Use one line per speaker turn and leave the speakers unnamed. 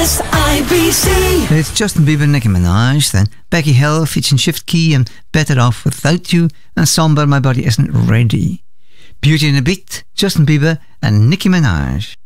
SIBC.
It's Justin Bieber and Nicki Minaj, then Becky Hill featuring Shift Key and Better Off Without You, and Somber My Body Isn't Ready. Beauty and a Beat, Justin Bieber and Nicki Minaj.